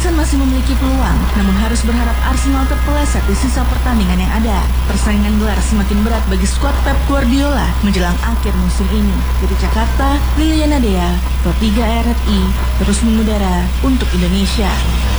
Vincent masih memiliki peluang, namun harus berharap Arsenal terpeleset di sisa pertandingan yang ada. Persaingan gelar semakin berat bagi skuad Pep Guardiola menjelang akhir musim ini. Dari Jakarta, Liliana Dea, Pro 3 RRI, terus mengudara untuk Indonesia.